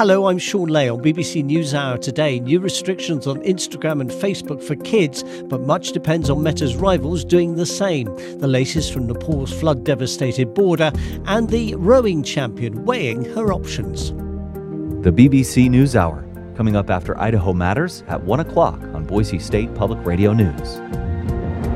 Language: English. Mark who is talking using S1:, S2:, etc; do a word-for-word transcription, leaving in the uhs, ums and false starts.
S1: Hello, I'm Sean Lay on B B C NewsHour today. New restrictions on Instagram and Facebook for kids, but much depends on Meta's rivals doing the same. The latest from Nepal's flood-devastated border and the rowing champion weighing her options.
S2: The B B C NewsHour, coming up after Idaho Matters at one o'clock on Boise State Public Radio News.